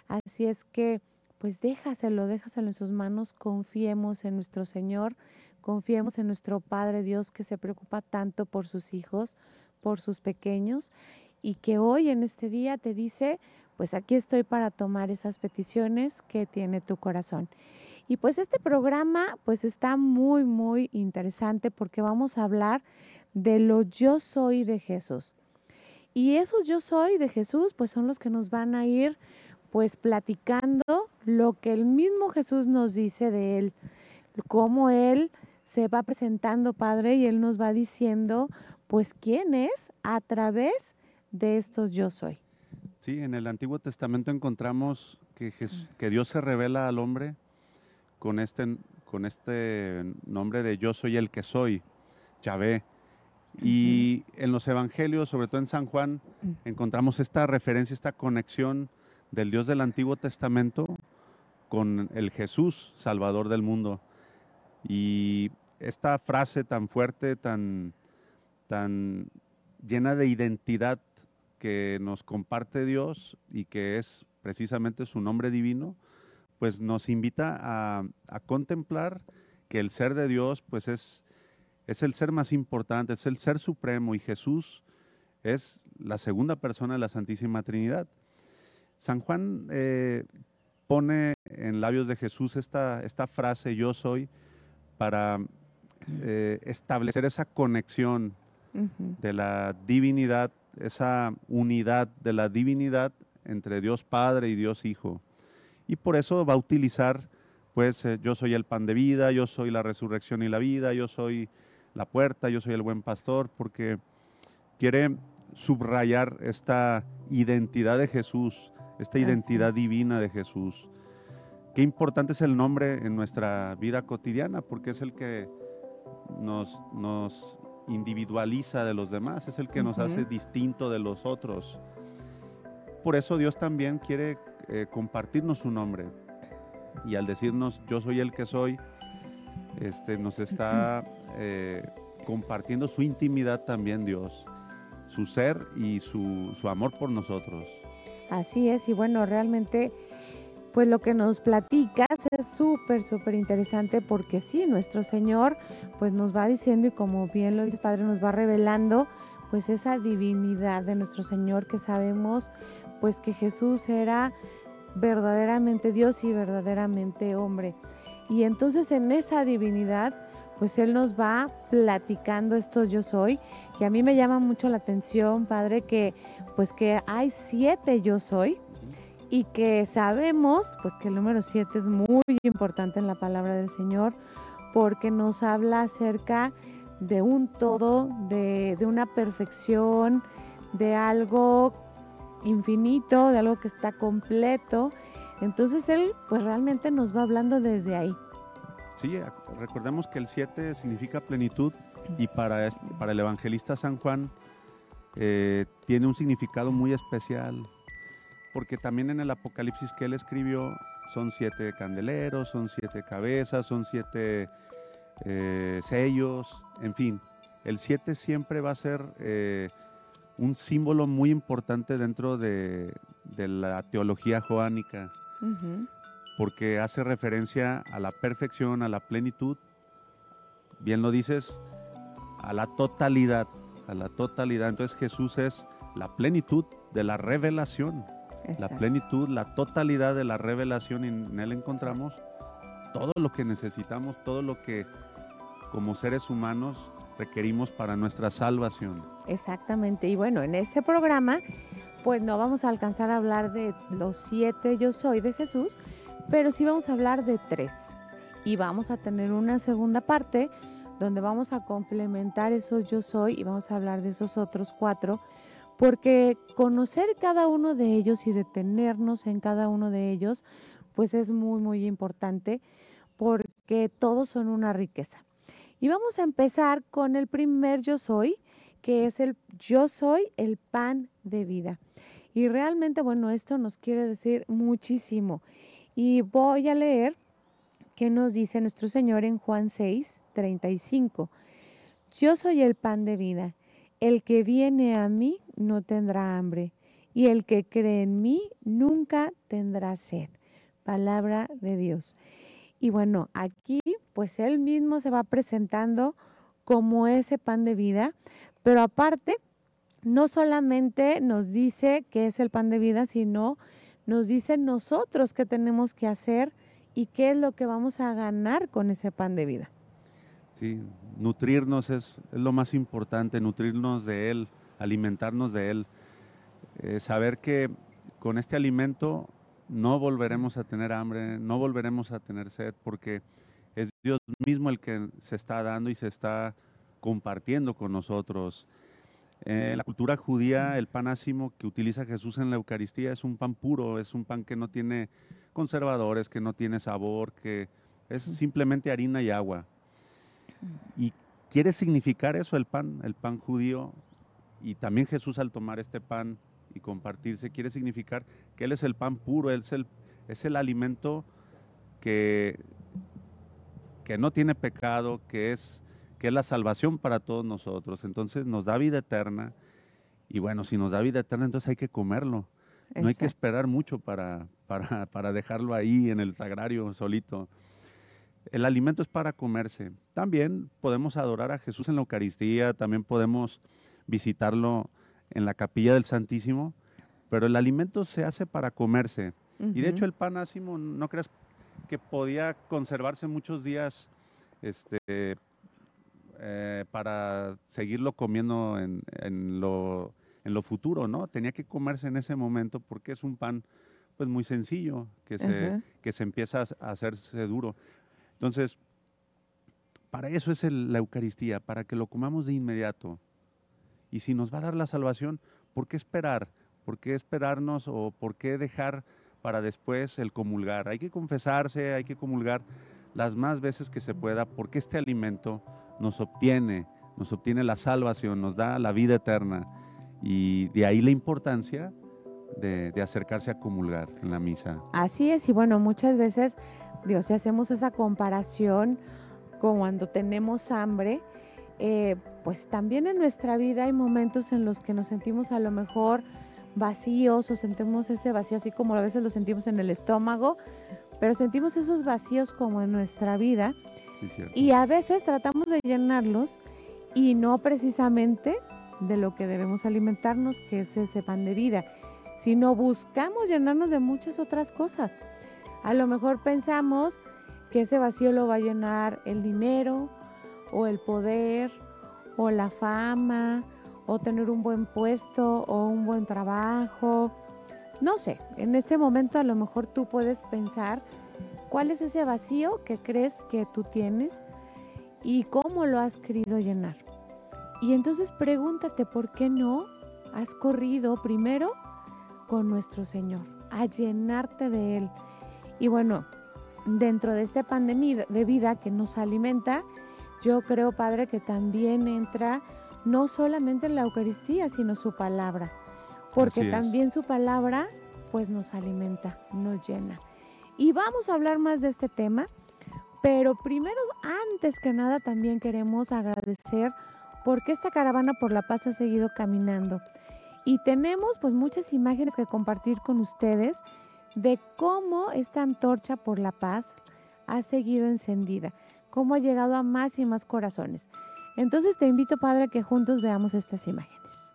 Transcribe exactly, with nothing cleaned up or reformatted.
Así es que, pues déjaselo, déjaselo en sus manos, confiemos en nuestro Señor, confiemos en nuestro Padre Dios que se preocupa tanto por sus hijos, por sus pequeños, y que hoy en este día te dice, pues aquí estoy para tomar esas peticiones que tiene tu corazón. Y pues este programa pues está muy, muy interesante porque vamos a hablar de lo yo soy de Jesús. Y esos yo soy de Jesús pues son los que nos van a ir pues platicando lo que el mismo Jesús nos dice de Él, cómo Él se va presentando, Padre, y Él nos va diciendo pues quién es a través de estos yo soy. Sí, en el Antiguo Testamento encontramos que, Jesús, que Dios se revela al hombre con este, con este nombre de yo soy el que soy, Yahvé. Y uh-huh. en los evangelios, sobre todo en San Juan, uh-huh. encontramos esta referencia, esta conexión del Dios del Antiguo Testamento con el Jesús, Salvador del mundo. Y esta frase tan fuerte, tan, tan llena de identidad que nos comparte Dios y que es precisamente su nombre divino, pues nos invita a, a contemplar que el ser de Dios pues es, es el ser más importante, es el ser supremo, y Jesús es la segunda persona de la Santísima Trinidad. San Juan eh, pone en labios de Jesús esta, esta frase yo soy para eh, establecer esa conexión uh-huh. de la divinidad, esa unidad de la divinidad entre Dios Padre y Dios Hijo. Y por eso va a utilizar, pues, eh, yo soy el pan de vida, yo soy la resurrección y la vida, yo soy la puerta, yo soy el buen pastor, porque quiere subrayar esta identidad de Jesús, esta identidad divina de Jesús. Qué importante es el nombre en nuestra vida cotidiana, porque es el que nos, nos individualiza de los demás, es el que uh-huh. nos hace distinto de los otros. Por eso Dios también quiere eh, compartirnos su nombre, y al decirnos yo soy el que soy, este, nos está eh, compartiendo su intimidad también Dios, su ser y su, su amor por nosotros. Así es, y bueno, realmente pues lo que nos platicas es súper, súper interesante, porque sí, nuestro Señor pues nos va diciendo, y como bien lo dice Padre, nos va revelando pues esa divinidad de nuestro Señor, que sabemos pues que Jesús era verdaderamente Dios y verdaderamente hombre. Y entonces en esa divinidad pues Él nos va platicando estos yo soy, que a mí me llama mucho la atención, Padre, que pues que hay siete yo soy, y que sabemos pues que el número siete es muy importante en la palabra del Señor, porque nos habla acerca de un todo, de, de una perfección, de algo infinito, de algo que está completo. Entonces Él pues realmente nos va hablando desde ahí. Sí, recordemos que el siete significa plenitud, y para, este, para el evangelista San Juan eh, tiene un significado muy especial, porque también en el Apocalipsis que él escribió son siete candeleros, son siete cabezas, son siete eh, sellos, en fin. El siete siempre va a ser eh, un símbolo muy importante dentro de, de la teología joánica, uh-huh. porque hace referencia a la perfección, a la plenitud, bien lo dices, a la totalidad, a la totalidad. Entonces Jesús es la plenitud de la revelación. Exacto. La plenitud, la totalidad de la revelación, y en Él encontramos todo lo que necesitamos, todo lo que como seres humanos requerimos para nuestra salvación. Exactamente, y bueno, en este programa pues no vamos a alcanzar a hablar de los siete yo soy de Jesús, pero sí vamos a hablar de tres, y vamos a tener una segunda parte donde vamos a complementar esos yo soy y vamos a hablar de esos otros cuatro, porque conocer cada uno de ellos y detenernos en cada uno de ellos, pues es muy, muy importante, porque todos son una riqueza. Y vamos a empezar con el primer yo soy, que es el yo soy el pan de vida. Y realmente, bueno, esto nos quiere decir muchísimo. Y voy a leer qué nos dice nuestro Señor en Juan seis, treinta y cinco. Yo soy el pan de vida. El que viene a mí no tendrá hambre, y el que cree en mí nunca tendrá sed. Palabra de Dios. Y bueno, aquí pues Él mismo se va presentando como ese pan de vida, pero aparte, no solamente nos dice que es el pan de vida, sino nos dice nosotros qué tenemos que hacer y qué es lo que vamos a ganar con ese pan de vida. Sí, nutrirnos es, es lo más importante, nutrirnos de Él, alimentarnos de Él. Eh, saber que con este alimento no volveremos a tener hambre, no volveremos a tener sed, porque es Dios mismo el que se está dando y se está compartiendo con nosotros. En la cultura judía, el pan ácimo que utiliza Jesús en la Eucaristía es un pan puro, es un pan que no tiene conservadores, que no tiene sabor, que es simplemente harina y agua. Y quiere significar eso el pan, el pan judío, y también Jesús al tomar este pan y compartirse, quiere significar que Él es el pan puro, Él es el, es el alimento que, que no tiene pecado, que es, que es la salvación para todos nosotros. Entonces nos da vida eterna, y bueno, si nos da vida eterna, entonces hay que comerlo. No hay que Exacto. esperar mucho para, para, para dejarlo ahí en el sagrario solito. El alimento es para comerse. También podemos adorar a Jesús en la Eucaristía, también podemos visitarlo en la capilla del Santísimo, pero el alimento se hace para comerse. Uh-huh. Y de hecho el pan ácimo, no creas que podía conservarse muchos días este, eh, para seguirlo comiendo en, en, lo, en lo futuro, ¿no? Tenía que comerse en ese momento porque es un pan pues muy sencillo, que se, uh-huh. que se empieza a hacerse duro. Entonces, para eso es el, la Eucaristía, para que lo comamos de inmediato. Y si nos va a dar la salvación, ¿por qué esperar? ¿Por qué esperarnos o por qué dejar para después el comulgar? Hay que confesarse, hay que comulgar las más veces que se pueda, porque este alimento nos obtiene, nos obtiene la salvación, nos da la vida eterna. Y de ahí la importancia de, de acercarse a comulgar en la misa. Así es, y bueno, muchas veces, Dios, si hacemos esa comparación con cuando tenemos hambre, eh, pues también en nuestra vida hay momentos en los que nos sentimos a lo mejor vacíos o sentimos ese vacío así como a veces lo sentimos en el estómago, pero sentimos esos vacíos como en nuestra vida. Sí, cierto. Y a veces tratamos de llenarlos y no precisamente de lo que debemos alimentarnos, que es ese pan de vida, sino buscamos llenarnos de muchas otras cosas. A lo mejor pensamos que ese vacío lo va a llenar el dinero o el poder o la fama o tener un buen puesto o un buen trabajo. No sé, en este momento a lo mejor tú puedes pensar cuál es ese vacío que crees que tú tienes y cómo lo has querido llenar. Y entonces pregúntate por qué no has corrido primero con nuestro Señor a llenarte de Él. Y bueno, dentro de este pan de vida que nos alimenta, yo creo, Padre, que también entra no solamente en la Eucaristía, sino su palabra, porque también su palabra pues nos alimenta, nos llena. Y vamos a hablar más de este tema, pero primero, antes que nada, también queremos agradecer porque esta caravana por la paz ha seguido caminando. Y tenemos pues muchas imágenes que compartir con ustedes de cómo esta antorcha por la paz ha seguido encendida, cómo ha llegado a más y más corazones. Entonces te invito, Padre, a que juntos veamos estas imágenes.